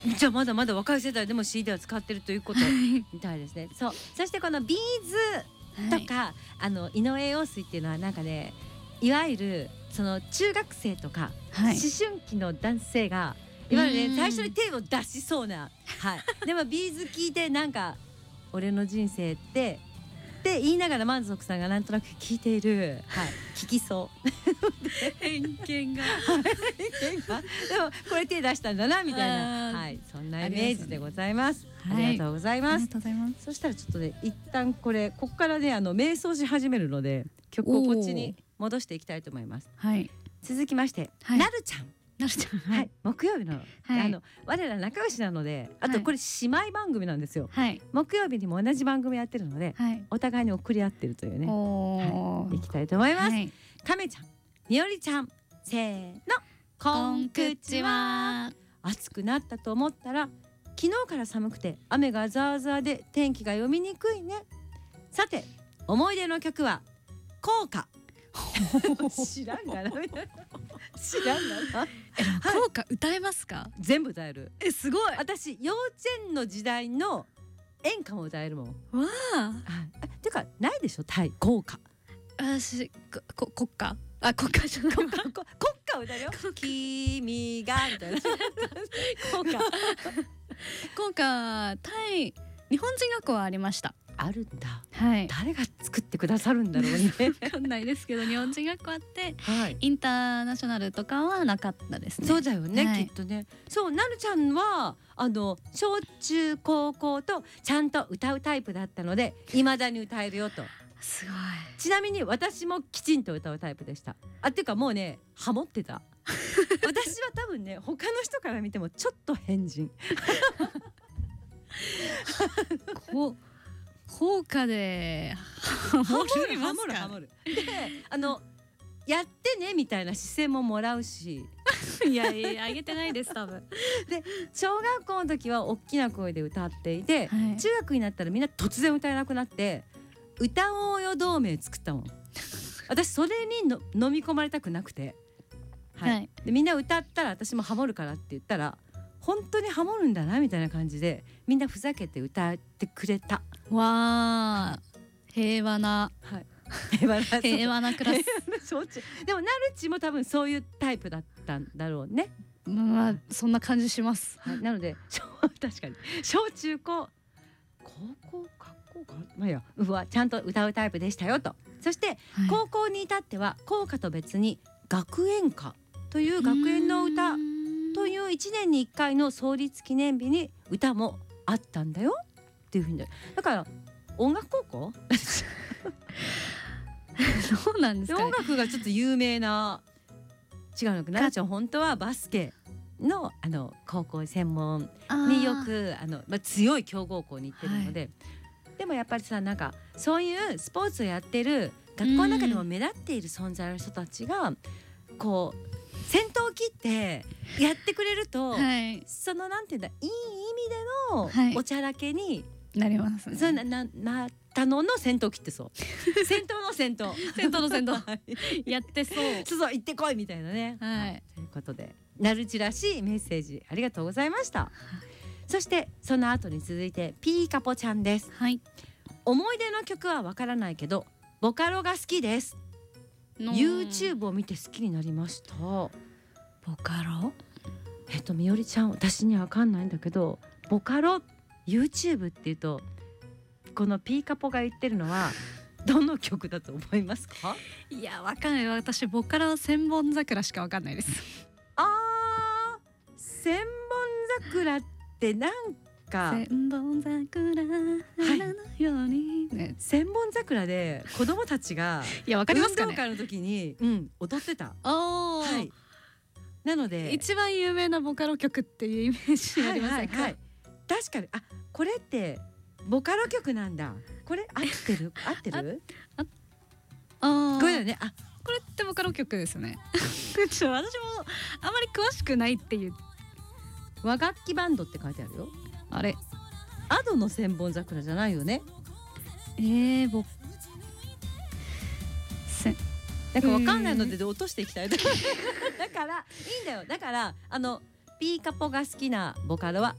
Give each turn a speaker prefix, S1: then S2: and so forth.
S1: じゃあまだまだ若い世代でも CD を使ってるということみたいですね。そう、そしてこのビーズとか、井上陽水っていうのはなんかね、いわゆるその中学生とか、思春期の男性がいわゆるね、最初に手を出しそうな、でもビーズ聞いてなんか俺の人生って言いながら満足さんがなんとなく聞いている、聞きそう
S2: 偏見が
S1: でもこれ手出したんだなみたいな、そんなイメージでございます。ありがとうございます。そしたらちょっとね、一旦ここからね瞑想し始めるので曲をこっちに戻していきたいと思います。続きまして、なるちゃん。木曜日の、我ら仲良しなので、あとこれ姉妹番組なんですよ。木曜日にも同じ番組やってるので、お互いに送り合ってるというね、いきたいと思います。亀ちゃん、みおりちゃん、せーの、こんくちは。暑くなったと思ったら昨日から寒くて雨がザーザーで天気が読みにくいね。さて思い出の曲は校歌。知らんがなみたいな。知らんがな。
S2: 校歌歌えますか？
S1: 全部歌える。
S2: すごい。
S1: 私幼稚園の時代の演歌も歌えるもん。
S2: わあ。
S1: てかないでしょ、タイ校歌。
S2: 私国歌？国歌じゃない。
S1: 国歌歌うよ。君がみたいな。校歌。
S2: 校歌、タイ日本人学校はありました。
S1: あるんだ。
S2: 誰
S1: が作ってくださるんだろうね。
S2: わかんないですけど、日本人学校あって、インターナショナルとかはなかったですね。
S1: そうだよね、きっとね。そう、なるちゃんは小中高校とちゃんと歌うタイプだったので、未だに歌えるよと。
S2: すごい。
S1: ちなみに私もきちんと歌うタイプでした。っていうかもうね、ハモってた。私は多分ね、他の人から見てもちょっと変人。
S2: 校歌でハモる。
S1: で、やってねみたいな視線ももらうし。
S2: いやあげてないです多分。
S1: で、小学校の時は大きな声で歌っていて、中学になったらみんな突然歌えなくなって、歌おうよ同盟作ったもん。私それに飲み込まれたくなくて、でみんな歌ったら私もハモるからって言ったら、本当にハモるんだなみたいな感じでみんなふざけて歌ってくれた。
S2: わー、平和な平和なクラス。
S1: でもなるちも多分そういうタイプだったんだろうね。
S2: まあそんな感じします。
S1: なので確かに小中高校はちゃんと歌うタイプでしたよと。そして、高校に至っては校歌と別に学園歌という学園の歌という1年に1回の創立記念日に歌もあったんだよっていうふうに。だから音楽高校
S2: そうなんですかね。
S1: 音楽がちょっと有名な。違うのかな、なるちゃん本当はバスケの高校専門によく強い強豪校に行ってるので、でもやっぱりさ、なんかそういうスポーツをやってる学校の中でも目立っている存在の人たちがこう先頭を切ってやってくれると、そのなんていうんだ、いい意味でのおちゃらけに
S2: なりますね。
S1: そうなったの先頭切ってそう。先頭の先頭
S2: やってそう。
S1: 行ってこいみたいなね。ということで、なるちらしいメッセージありがとうございました。そしてその後に続いてピーカポちゃんです。思い出の曲はわからないけどボカロが好きです。YouTube を見て好きになりました。ボ
S2: カロ？
S1: みおりちゃん、私にはわかんないんだけど、ボカロ YouTube っていうと、このピーカポが言ってるのはどの曲だと思いますか？
S2: いや、わかんない。私ボカロ千本桜しかわかんないです。
S1: 千本桜ってなんか
S2: 千本桜花のように、
S1: 千本桜で子供たちが
S2: わかりますかね、
S1: 運動会の時に、踊ってた。なので
S2: 一番有名なボカロ曲っていうイメージありませんか？
S1: 確かに。これってボカロ曲なんだ。これ合ってるこれだよね。
S2: これってボカロ曲ですよね。私もあまり詳しくないっていう。
S1: 和楽器バンドって書いてあるよ。
S2: あれ、
S1: アドの千本桜じゃないよね。なんかわかんないので落としていきたい。だからいいんだよ。だからピピーカポが好きなボカロは